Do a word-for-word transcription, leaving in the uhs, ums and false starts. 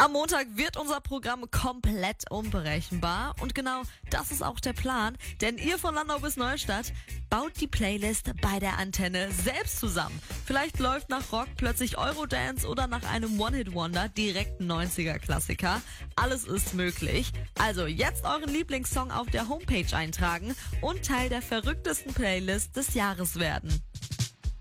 Am Montag wird unser Programm komplett unberechenbar und genau das ist auch der Plan, denn ihr von Landau bis Neustadt baut die Playlist bei der Antenne selbst zusammen. Vielleicht läuft nach Rock plötzlich Eurodance oder nach einem One-Hit-Wonder direkt ein neunziger-Klassiker. Alles ist möglich. Also jetzt euren Lieblingssong auf der Homepage eintragen und Teil der verrücktesten Playlist des Jahres werden.